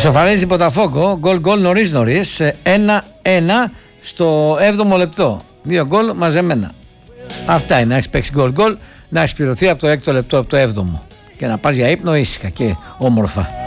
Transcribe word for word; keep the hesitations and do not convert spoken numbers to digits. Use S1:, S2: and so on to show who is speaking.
S1: Ισοφαρίζει Ποταφόγκο, γκολ γκολ νωρίς νωρίς, ένα ένα στο έβδομο λεπτό. Δύο γκολ μαζεμένα. Αυτά είναι, να έχεις παίξει γκολ γκολ, να έχεις πληρωθεί από το έκτο λεπτό, από το έβδομο. Και να πας για ύπνο ήσυχα και όμορφα.